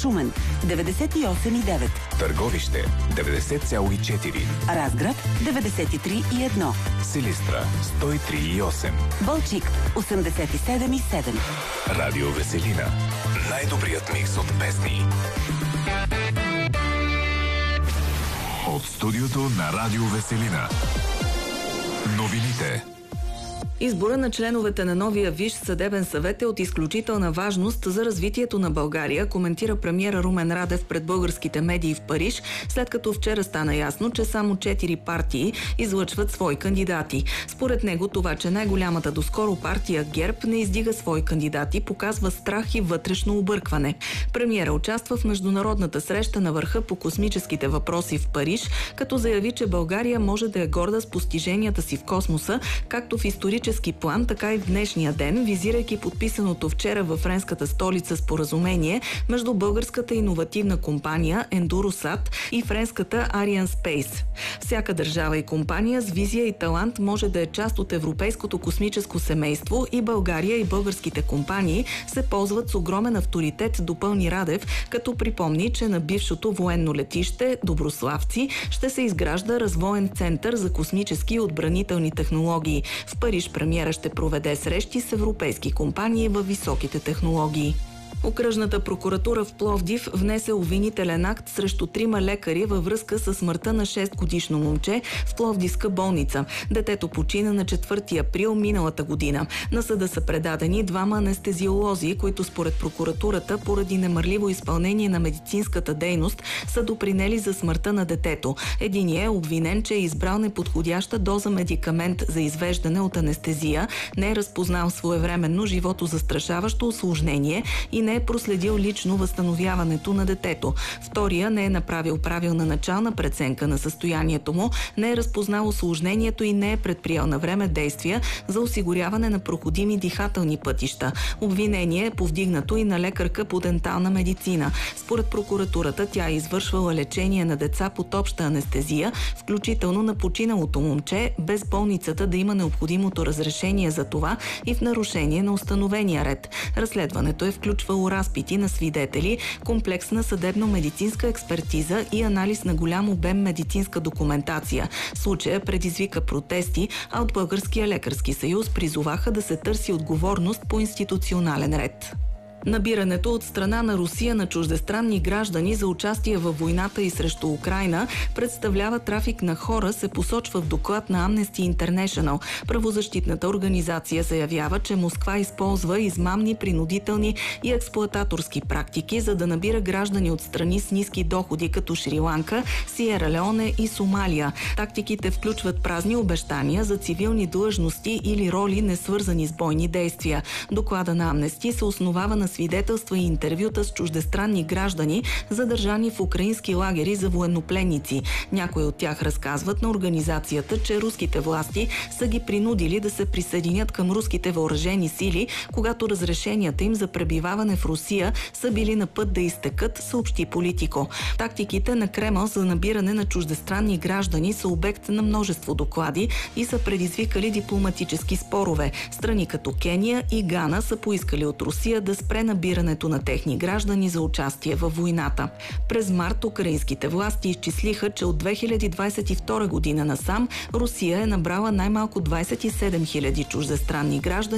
Шумен 98,9, Търговище 90,4, Разград 93,1, Силистра 103,8, Балчик 87,7. Радио Веселина. Най-добрият микс от песни. От студиото на Радио Веселина. Новините. Избора на членовете на новия Висш съдебен съвет е от изключителна важност за развитието на България, коментира премиера Румен Радев пред българските медии в Париж, след като вчера стана ясно, че само 4 партии излъчват свои кандидати. Според него това, че най-голямата доскоро партия ГЕРБ не издига свои кандидати, показва страх и вътрешно объркване. Премиера участва в международната среща на върха по космическите въпроси в Париж, като заяви, че България може да е горда с постиженията си в космоса, както в исторически план, така и в днешния ден, визирайки подписаното вчера във френската столица споразумение между българската иновативна компания Endurosat и френската Arianespace. Всяка държава и компания с визия и талант може да е част от европейското космическо семейство и България и българските компании се ползват с огромен авторитет, допълни Радев, като припомни, че на бившото военно летище Доброславци ще се изгражда развоен център за космически и отбранителни технологии. В Париж премиера ще проведе срещи с европейски компании във високите технологии. Окръжната прокуратура в Пловдив внесе обвинителен акт срещу 3 лекари във връзка с смъртта на 6-годишно момче в Пловдивска болница. Детето почина на 4 април миналата година. На съда са предадени 2 анестезиолози, които според прокуратурата поради немарливо изпълнение на медицинската дейност са допринели за смъртта на детето. Единият е обвинен, че е избрал неподходяща доза медикамент за извеждане от анестезия, не е разпознал своевременно животозастрашаващо усложнение и не е проследил лично възстановяването на детето. Втория не е направил правилна начална преценка на състоянието му, не е разпознал усложнението и не е предприел на време действия за осигуряване на проходими дихателни пътища. Обвинение е повдигнато и на лекарка по дентална медицина. Според прокуратурата тя е извършвала лечение на деца под обща анестезия, включително на починалото момче, без болницата да има необходимото разрешение за това и в нарушение на установения ред. Разследването е включвало разпити на свидетели, комплексна съдебно-медицинска експертиза и анализ на голям обем медицинска документация. Случая предизвика протести, а от Българския лекарски съюз призоваха да се търси отговорност по институционален ред. Набирането от страна на Русия на чуждестранни граждани за участие във войната и срещу Украйна представлява трафик на хора, се посочва в доклад на Amnesty International. Правозащитната организация заявява, че Москва използва измамни, принудителни и експлоататорски практики, за да набира граждани от страни с ниски доходи, като Шри-Ланка, Сиера Леоне и Сомалия. Тактиките включват празни обещания за цивилни длъжности или роли, несвързани с бойни действия. Доклада на Amnesty се основава на свидетелства и интервюта с чуждестранни граждани, задържани в украински лагери за военнопленници. Някои от тях разказват на организацията, че руските власти са ги принудили да се присъединят към руските въоръжени сили, когато разрешенията им за пребиваване в Русия са били на път да изтекат, съобщи Политико. Тактиките на Кремъл за набиране на чуждестранни граждани са обект на множество доклади и са предизвикали дипломатически спорове. Страни като Кения и Гана са поискали от Русия да спре набирането на техни граждани за участие във войната. През март украинските власти изчислиха, че от 2022 година насам Русия е набрала най-малко 27 000 чуждестранни граждани